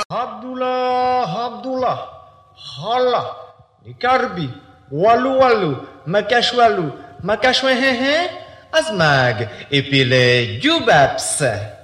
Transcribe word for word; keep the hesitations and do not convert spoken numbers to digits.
Abdullah, Abdullah, Hala, Nikarbi, Walu Walu, Makashwalu, Makashwehehe, Azmag, et puis les Jubabs.